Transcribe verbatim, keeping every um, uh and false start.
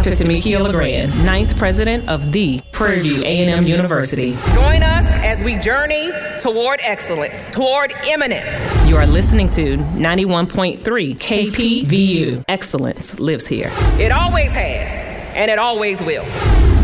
Doctor Tamikia LeGrand, ninth president of the Prairie View A and M University. Join us as we journey toward excellence, toward eminence. You are listening to ninety-one point three K P V U. Excellence lives here. It always has, and it always will.